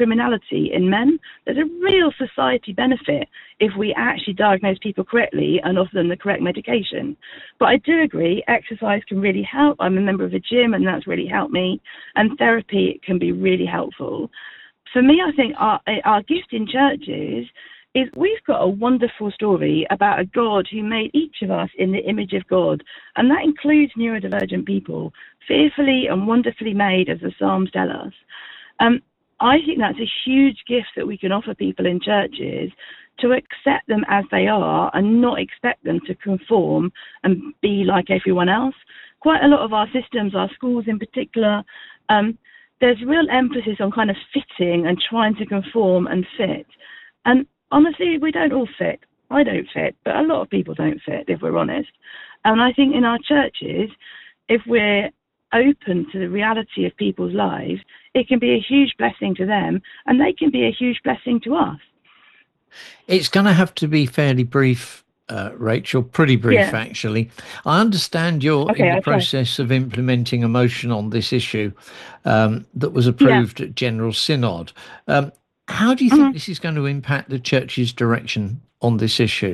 criminality in men. There's a real society benefit if we actually diagnose people correctly and offer them the correct medication. But I do agree, exercise can really help. I'm a member of a gym, and that's really helped me. And therapy can be really helpful. For me, I think our gift in churches is we've got a wonderful story about a God who made each of us in the image of God, and that includes neurodivergent people, fearfully and wonderfully made, as the Psalms tell us. I think that's a huge gift that we can offer people in churches, to accept them as they are and not expect them to conform and be like everyone else. Quite a lot of our systems, our schools in particular, there's real emphasis on kind of fitting and trying to conform and fit. And honestly, we don't all fit. I don't fit, but a lot of people don't fit, if we're honest. And I think in our churches, if we're open to the reality of people's lives, it can be a huge blessing to them, and they can be a huge blessing to us. It's going to have to be fairly brief, Rachel, pretty brief, actually. I understand you're in the process of implementing a motion on this issue that was approved at General Synod. How do you think this is going to impact the church's direction on this issue?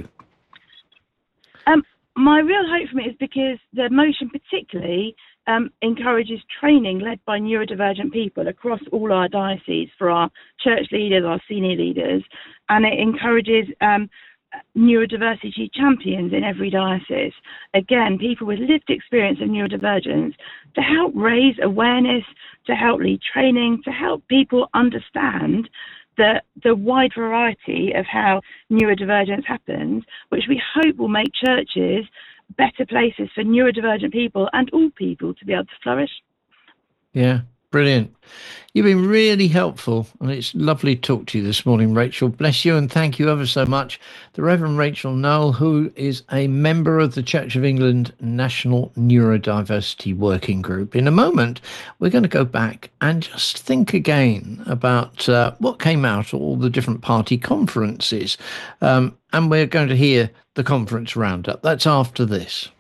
My real hope from it is because the motion particularly encourages training led by neurodivergent people across all our dioceses for our church leaders, our senior leaders, and it encourages neurodiversity champions in every diocese. Again, people with lived experience of neurodivergence, to help raise awareness, to help lead training, to help people understand the wide variety of how neurodivergence happens, which we hope will make churches better places for neurodivergent people and all people to be able to flourish. Yeah, brilliant. You've been really helpful, and it's lovely to talk to you this morning, Rachel. Bless you, and thank you ever so much. The Reverend Rachel Noel, who is a member of the Church of England National Neurodiversity Working Group. In a moment, we're going to go back and just think again about what came out of all the different party conferences, and we're going to hear the conference roundup. That's after this.